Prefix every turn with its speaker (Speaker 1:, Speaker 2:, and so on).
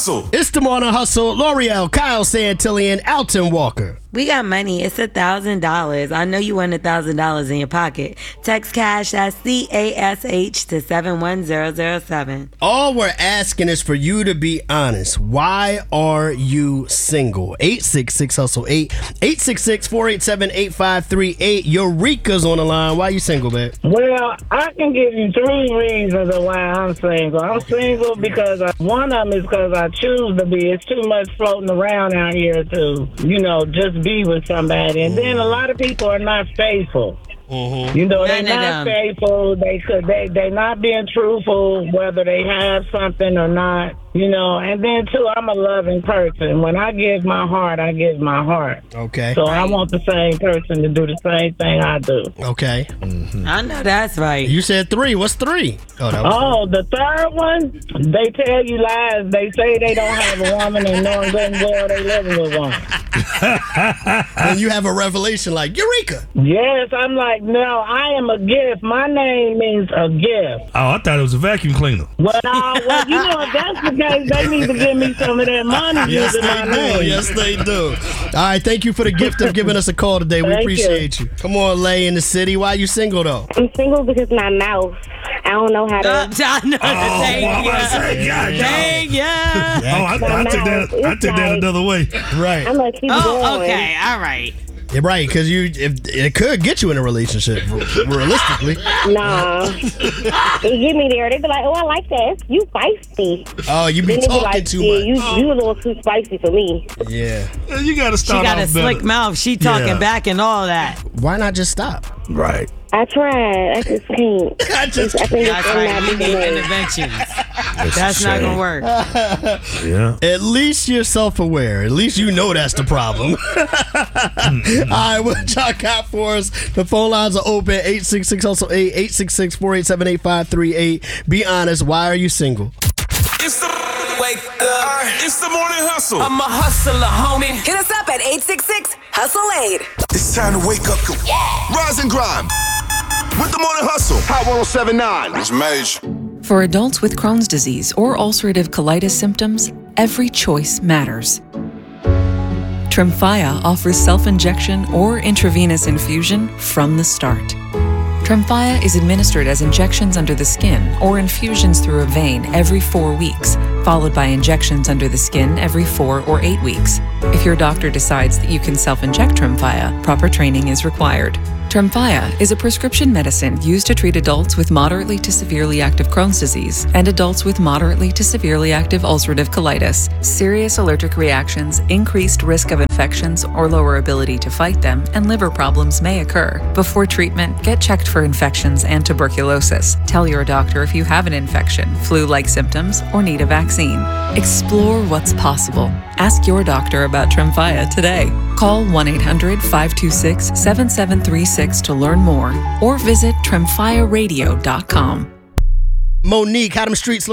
Speaker 1: Hustle.
Speaker 2: It's the Morning Hustle. L'Oreal, Kyle Santillan, Alton Walker.
Speaker 3: We got money. It's $1,000. I know you want $1,000 in your pocket. Text cash, that's CASH to 71007.
Speaker 2: All we're asking is for you to be honest. Why are you single? 866-HUSTLE-8, 866-487-8538. Eureka's on the line. Why are you single, babe?
Speaker 4: Well, I can give you 3 reasons of why I'm single. I'm single because one of them is because I choose to be. It's too much floating around out here to, just be with somebody. And then a lot of people are not faithful. They're not faithful. They're not being truthful, whether they have something or not. And then too, I'm a loving person. When I give my heart, I give my heart.
Speaker 2: Okay.
Speaker 4: So I want the same person to do the same thing I do.
Speaker 2: Okay.
Speaker 3: I know that's right.
Speaker 2: You said 3. What's 3?
Speaker 4: The third one, they tell you lies. They say they don't have a woman and knowing good and well they living with one.
Speaker 2: And you have a revelation like, Eureka.
Speaker 4: Yes, I'm like, no, I am a gift. My name means a gift.
Speaker 1: Oh, I thought it was a vacuum cleaner.
Speaker 4: Well, if that's the case, they need to give me some of that money
Speaker 2: Yes,
Speaker 4: using my name.
Speaker 2: Yes, they do. All right, thank you for the gift of giving us a call today. We
Speaker 4: Thank
Speaker 2: appreciate you. Come on, Lay in the city. Why are you single, though?
Speaker 5: I'm single because my mouth. I don't know how to.
Speaker 3: I
Speaker 1: took that another way.
Speaker 2: Right.
Speaker 5: I'm gonna keep going.
Speaker 3: Okay, all right.
Speaker 2: Yeah, right, because it could get you in a relationship, realistically.
Speaker 5: Nah. They get me there. They be like, oh, I like that. You feisty.
Speaker 2: Oh, you be
Speaker 5: Then they
Speaker 2: talking
Speaker 5: like,
Speaker 2: too
Speaker 5: yeah,
Speaker 2: much.
Speaker 5: You a little too spicy for me.
Speaker 2: Yeah.
Speaker 1: You got to
Speaker 3: She
Speaker 1: start
Speaker 3: got a
Speaker 1: off
Speaker 3: slick
Speaker 1: better.
Speaker 3: mouth. She talking back and all that.
Speaker 2: Why not just stop?
Speaker 1: Right.
Speaker 5: I tried. I just can't. I think
Speaker 3: That's
Speaker 5: it's
Speaker 3: right.
Speaker 5: not
Speaker 3: You need
Speaker 5: big
Speaker 3: interventions. That's not going to work.
Speaker 1: Yeah.
Speaker 2: At least you're self-aware. At least you know that's the problem. All right, what y'all got for us? The phone lines are open. 866-HUSTLE-8, 866-487-8538. Be honest. Why are you single?
Speaker 1: It's the It's the Morning Hustle.
Speaker 6: I'm a hustler, homie. Hit us up at 866-HUSTLE-8.
Speaker 7: It's time to wake up. Rise and grind. With the Morning Hustle. Hot 107.9. It's Mage.
Speaker 8: For adults with Crohn's disease or ulcerative colitis symptoms, every choice matters. Tremfya offers self-injection or intravenous infusion from the start. Tremfya is administered as injections under the skin or infusions through a vein every 4 weeks, followed by injections under the skin every 4 or 8 weeks. If your doctor decides that you can self-inject Tremfya, proper training is required. Tremfya is a prescription medicine used to treat adults with moderately to severely active Crohn's disease and adults with moderately to severely active ulcerative colitis. Serious allergic reactions, increased risk of infections or lower ability to fight them, and liver problems may occur. Before treatment, get checked for infections and tuberculosis. Tell your doctor if you have an infection, flu-like symptoms, or need a vaccine. Explore what's possible. Ask your doctor about Tremfya today. Call 1-800-526-7736 to learn more or visit tremfyaradio.com.
Speaker 2: Monique, how them streets look